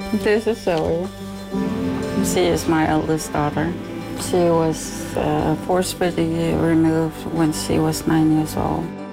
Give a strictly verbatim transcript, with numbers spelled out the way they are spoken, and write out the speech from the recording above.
This is Zoe. She is my eldest daughter. She was uh, forcibly removed when she was nine years old.